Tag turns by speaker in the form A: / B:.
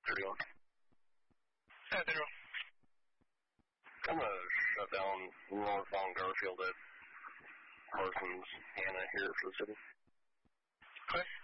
A: 31.
B: Yeah, 31.
A: I'm going to shut down north on Garfield at Parsons, Hannah here for the city.
B: Okay.